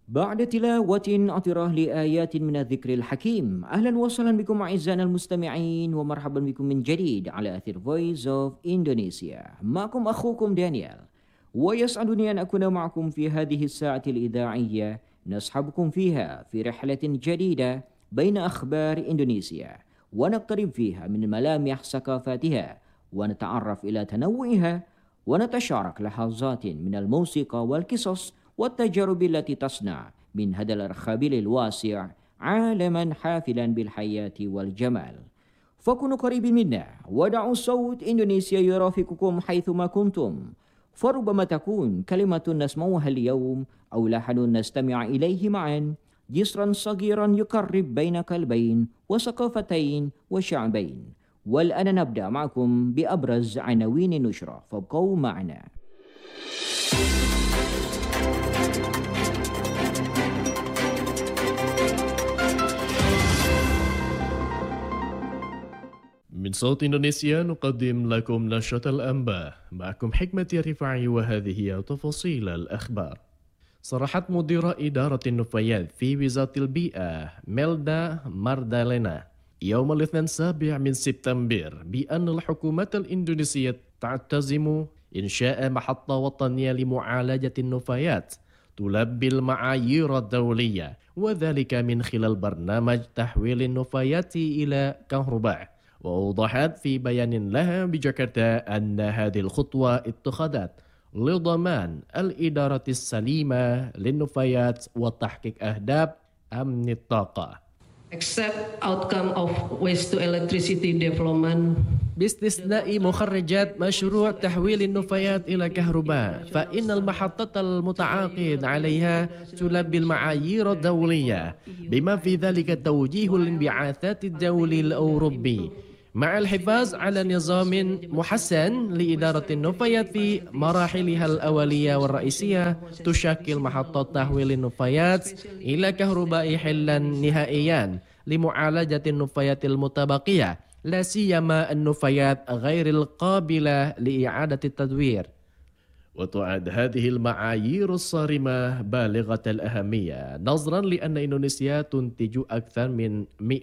بعد تلاوة عطرة لآيات من الذكر الحكيم. أهلا وسهلا بكم أعزائنا المستمعين ومرحبا بكم من جديد على أثير Voice of Indonesia. معكم أخوكم دانيال، ويسعدني أن أكون معكم في هذه الساعة الإذاعية نصحبكم فيها في رحلة جديدة بين أخبار إندونيسيا، ونقترب فيها من ملامح ثقافاتها ونتعرف إلى تنوعها، ونتشارك لحظات من الموسيقى والقصص والتجارب التي تصنع من هذا الأرخبيل الواسع عالما حافلا بالحياة والجمال. فكونوا قريبين منا ودعوا صوت إندونيسيا يرافقكم حيثما كنتم، فربما تكون كلمة نسمعها اليوم أو لحن نستمع إليه معا جسرا صغيرا يقرب بين قلبين وثقافتين وشعبين. والآن نبدأ معكم بأبرز عناوين النشرة، فابقوا معنا. من صوت إندونيسيا نقدم لكم نشرة الأنباء، معكم حكمة الرفاعي وهذه هي تفاصيل الأخبار. صرحت مديرة إدارة النفايات في وزارة البيئة ميلدا ماردالينا يوم الاثنين 7 سبتمبر بأن الحكومة الإندونيسية تعتزم إنشاء محطة وطنية لمعالجة النفايات تلبي المعايير الدولية، وذلك من خلال برنامج تحويل النفايات إلى كهرباء. وأوضحت في بيان لها بجاكرتا أن هذه الخطوة اتخذت لضمان الإدارة السليمة للنفايات وتحقيق أهداف أمن الطاقة. Accept outcome of waste to electricity development باستثناء مخرجات مشروع تحويل النفايات إلى كهرباء، فإن المحطة المتعاقد عليها تلبي المعايير الدولية، بما في ذلك توجيه الانبعاثات الدولي الأوروبي، مع الحفاظ على نظام محسن لإدارة النفايات في مراحلها الأولية والرئيسية. تشكل محطة تحويل النفايات إلى كهرباء حلا نهائيا لمعالجة النفايات المتبقية، لا سيما النفايات غير القابلة لإعادة التدوير. وتعد هذه المعايير الصارمة بالغة الأهمية نظرا لأن إندونيسيا تنتج أكثر من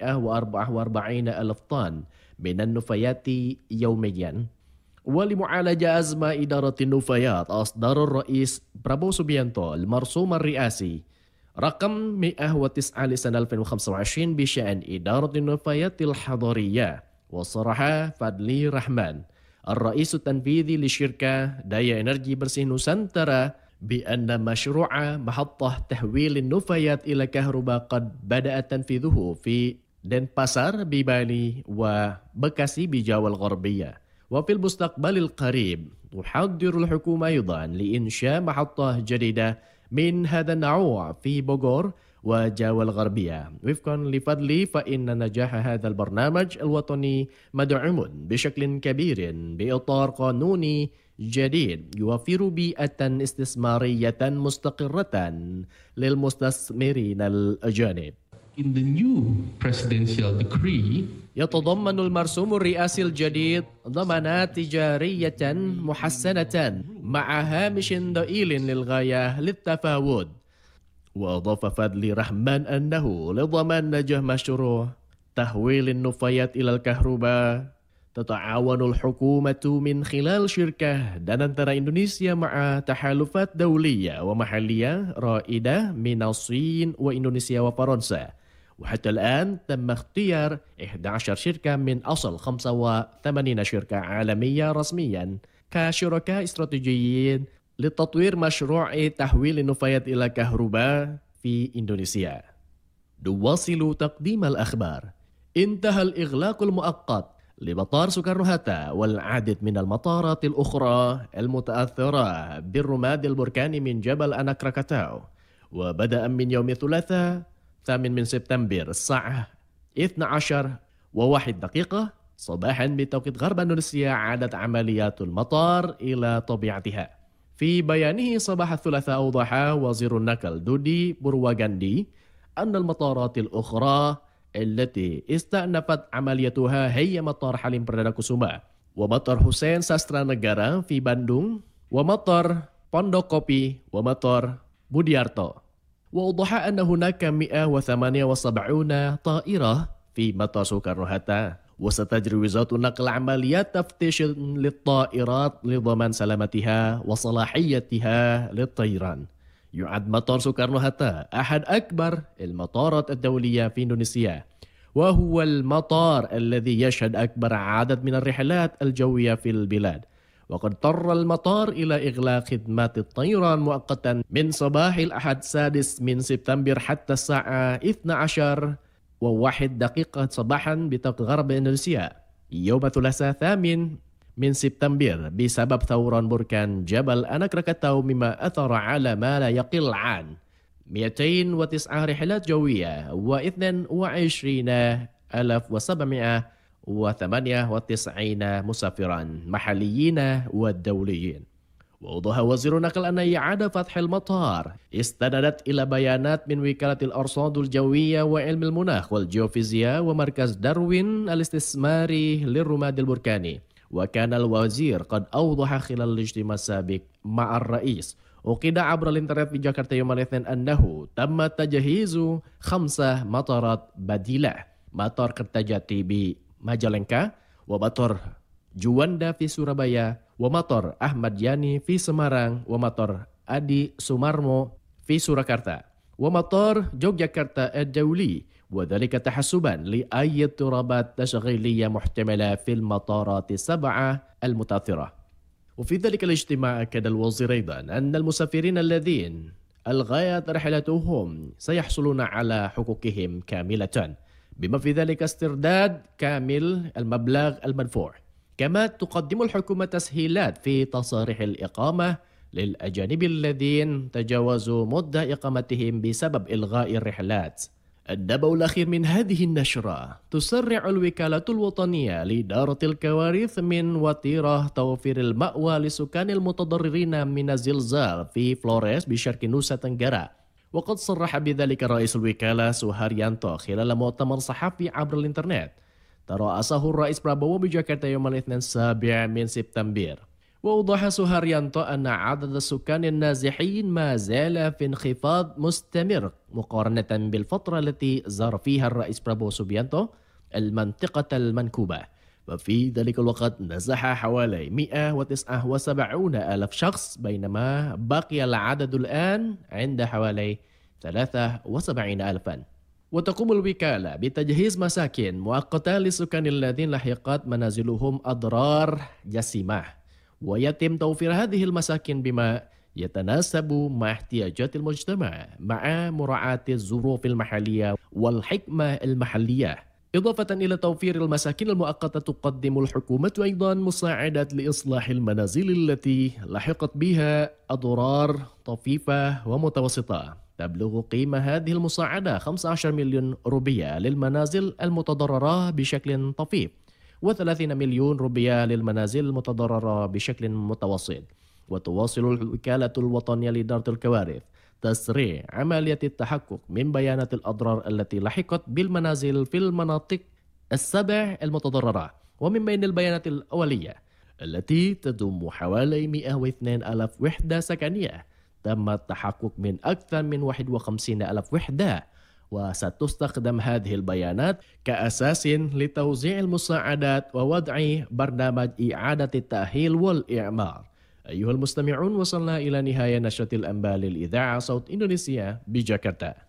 144 ألف طن من النفايات يوميا. ولمعالجة أزمة إدارة النفايات أصدر الرئيس برابو سوبيانتو المرسوم الرئاسي رقم 109 لسنة 2025 بشأن إدارة النفايات الحضرية. وصرح فادلي رحمان الرئيس التنفيذي لشركة دايا إنرجي برسيه نوسانترا بأن مشروع محطة تحويل النفايات إلى كهرباء قد بدأ تنفيذه في دنباسار ببالي وبكاسي بجاوة الغربية، وفي المستقبل القريب تحضر الحكومة أيضا لإنشاء محطة جديدة من هذا النوع في بوغور وجاوة الغربية. وفقا لفضلي فإن نجاح هذا البرنامج الوطني مدعوم بشكل كبير بإطار قانوني جديد يوفر بيئة استثمارية مستقرة للمستثمرين الأجانب. In the new presidential decree, يتضمن المرسوم الرئاسي الجديد ضمانات تجارية محسنة مع هامش ضئيل للغاية للتفاوض. وأضاف فادلي رحمان أنه لضمان نجاح مشروع تحويل النفايات إلى الكهرباء تتعاون الحكومة من خلال شركة دانانترا إندونيسيا مع تحالفات دولية ومحلية رائدة من الصين وإندونيسيا وفرنسا. وحتى الآن تم اختيار 11 شركة من أصل 85 شركة عالمية رسميا كشركاء استراتيجيين لتطوير مشروع تحويل النفايات إلى كهرباء في إندونيسيا. نواصل تقديم الأخبار. انتهى الإغلاق المؤقت لمطار سوكارنو هاتا والعديد من المطارات الأخرى المتأثرة بالرماد البركاني من جبل أناك راكاتاو، وبدأ من يوم الثلاثاء 8 سبتمبر الساعة 12:01 صباحا بتوقيت غرب إندونيسيا عادت عمليات المطار إلى طبيعتها. في بيانه صباح الثلاثاء أوضح وزير النقل دودي بورواغاندي أن المطارات الأخرى التي استأنفت عمليتها هي مطار حليم بردana Kusuma ومطار حسين Sastranegara في Bandung ومطار Pondokopi ومطار Budiarto. وأوضح أن هناك 178 طائرة في مطار سوكارنو هاتا، وستجري وزارة النقل عمليات تفتيش للطائرات لضمان سلامتها وصلاحيتها للطيران. يعد مطار سوكارنو هاتا أحد أكبر المطارات الدولية في إندونيسيا، وهو المطار الذي يشهد أكبر عدد من الرحلات الجوية في البلاد. وقد اضطر المطار إلى إغلاق خدمات الطيران مؤقتا من صباح الأحد 6 سبتمبر حتى الساعة 12:01 صباحا بتوقيت غرب إندونيسيا يوم الثلاثاء 8 سبتمبر بسبب ثوران بركان جبل أناك راكاتاو، مما أثر على ما لا يقل عن 209 رحلات جوية و22,798 مسافرا محليين ودوليين. وأوضح وزير النقل أن إعادة فتح المطار استندت إلى بيانات من وكالة الأرصاد الجوية وعلم المناخ والجيوفيزياء ومركز داروين الاستثماري للرماد البركاني. وكان الوزير قد أوضح خلال الاجتماع السابق مع الرئيس أكد عبر الإنترنت في جاكرتا يوم الاثنين أنه تم تجهيز 5 مطارات بديلة: مطار كرtajati بماjalengka، ومطار جواندا في سورابaya، ومطار أحمد يعني في سمارang، ومطار Adi Sumarmo في سوراكرتا، ومطار جوجاكرتا الدولي، وذلك تحسبا لأي اضطرابات تشغيلية محتملة في المطارات ال7 المتأثرة. وفي ذلك الاجتماع أكد الوزير أيضا أن المسافرين الذين ألغيت رحلتهم سيحصلون على حقوقهم كاملة، بما في ذلك استرداد كامل المبلغ المدفوع. كما تقدم الحكومة تسهيلات في تصاريح الإقامة للأجانب الذين تجاوزوا مدة إقامتهم بسبب إلغاء الرحلات. النبأ الأخير من هذه النشرة: تسرع الوكالة الوطنية لإدارة الكوارث من وتيرة توفير المأوى لسكان المتضررين من الزلزال في فلوريس بشرق نوسا تنجرة. وقد صرح بذلك رئيس الوكالة سوهاريانتو خلال مؤتمر صحفي عبر الإنترنت ترأسه الرئيس براbowo بجاكرتا يوم الاثنين 7 سبتمبر. وأوضح سوهاريانتو أن عدد السكان النازحين ما زال في انخفاض مستمر مقارنة بالفترة التي زار فيها الرئيس براbowo سوبيانتو المنطقة المنكوبة، وفي ذلك الوقت نزح حوالي 179 ألف شخص، بينما بقي العدد الآن عند حوالي 73 ألفا. وتقوم الوكالة بتجهيز مساكن مؤقتة للسكان الذين لحقت منازلهم أضرار جسيمة، ويتم توفير هذه المساكن بما يتناسب مع احتياجات المجتمع مع مراعاة الظروف المحلية والحكمة المحلية. إضافة إلى توفير المساكن المؤقتة، تقدم الحكومة أيضا مساعدات لإصلاح المنازل التي لحقت بها أضرار طفيفة ومتوسطة. تبلغ قيمة هذه المساعدة 15 مليون روبية للمنازل المتضررة بشكل طفيف، و30 مليون روبية للمنازل المتضررة بشكل متوسط. وتواصل الوكالة الوطنية لإدارة الكوارث تسريع عملية التحقق من بيانات الأضرار التي لحقت بالمنازل في المناطق ال7 المتضررة، ومن بين البيانات الأولية التي تضم حوالي 102 ألف وحدة سكنية تم التحقق من أكثر من 51 ألف وحدة. وستستخدم هذه البيانات كأساس لتوزيع المساعدات ووضع برنامج إعادة التأهيل والإعمار. أيها المستمعون، وصلنا إلى نهاية نشرة الأنباء للإذاعة صوت إندونيسيا بجاكرتا.